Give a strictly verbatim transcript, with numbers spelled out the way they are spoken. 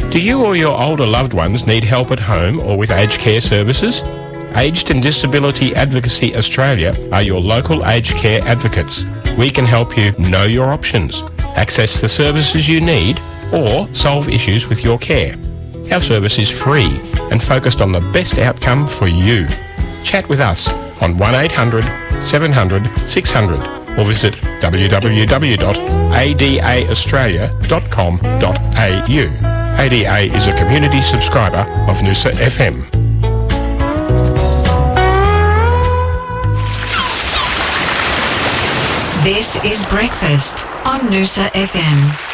Do you or your older loved ones need help at home or with aged care services? Aged and Disability Advocacy Australia are your local aged care advocates. We can help you know your options, access the services you need, or solve issues with your care. Our service is free and focused on the best outcome for you. Chat with us on one eight hundred seven hundred six hundred or visit w w w dot a d a australia dot com dot a u. A D A is a community subscriber of Noosa F M. This is Breakfast on Noosa F M.